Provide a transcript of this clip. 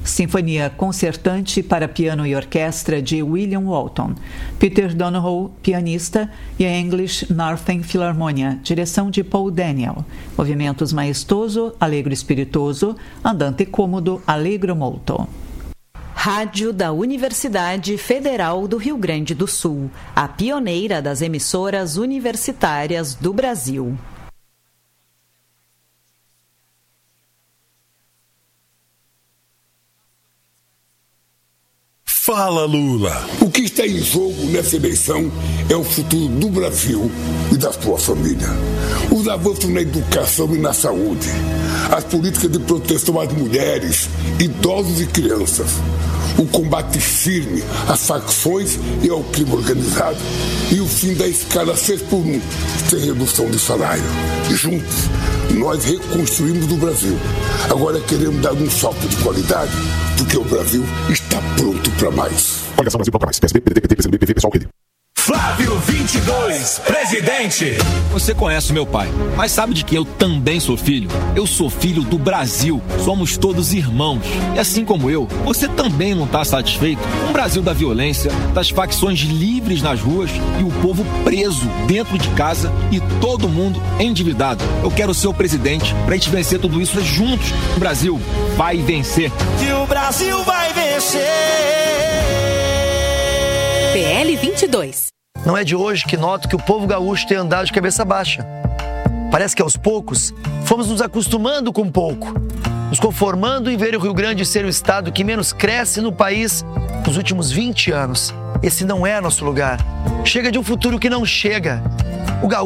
Sinfonia concertante para piano e orquestra de William Walton. Peter Donohoe, pianista, e a English Northern Philharmonia, direção de Paul Daniel. Movimentos maestoso, allegro espiritoso, andante cômodo, allegro molto. Rádio da Universidade Federal do Rio Grande do Sul, a pioneira das emissoras universitárias do Brasil. Fala, Lula! O que está em jogo nessa eleição é o futuro do Brasil e da sua família. Os avanços na educação e na saúde, as políticas de proteção às mulheres, idosos e crianças, o combate firme às facções e ao crime organizado e o fim da escala 6x1, sem redução de salário. Juntos, nós reconstruímos o Brasil. Agora queremos dar um salto de qualidade, porque o Brasil está pronto para mais. Coligação Brasil para mais. PSB, PDT, PCB, PV, Pessoal, Rede. Flávio 22, presidente. Você conhece meu pai, mas sabe de que eu também sou filho? Eu sou filho do Brasil. Somos todos irmãos. E assim como eu, você também não está satisfeito com o Brasil da violência, das facções livres nas ruas e o povo preso dentro de casa e todo mundo endividado. Eu quero ser o presidente pra gente vencer tudo isso juntos. O Brasil vai vencer. Que o Brasil vai vencer. PL 22. Não é de hoje que noto que o povo gaúcho tem andado de cabeça baixa. Parece que aos poucos fomos nos acostumando com pouco, nos conformando em ver o Rio Grande ser o estado que menos cresce no país nos últimos 20 anos. Esse não é nosso lugar. Chega de um futuro que não chega. O gaúcho